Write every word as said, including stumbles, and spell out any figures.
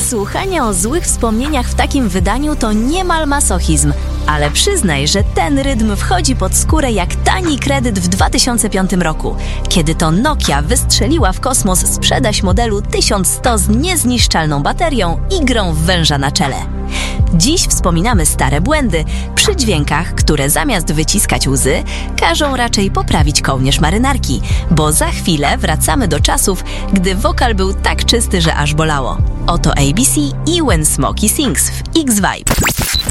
Słuchanie o złych wspomnieniach w takim wydaniu to niemal masochizm, ale przyznaj, że ten rytm wchodzi pod skórę jak tani kredyt w dwa tysiące piątym roku, kiedy to Nokia wystrzeliła w kosmos sprzedaż modelu tysiąc sto z niezniszczalną baterią i grą w węża na czele. Dziś wspominamy stare błędy przy dźwiękach, które zamiast wyciskać łzy, każą raczej poprawić kołnierz marynarki, bo za chwilę wracamy do czasów, gdy wokal był tak czysty, że aż bolało. Oto A B C i When Smokey Sings w X-Vibe.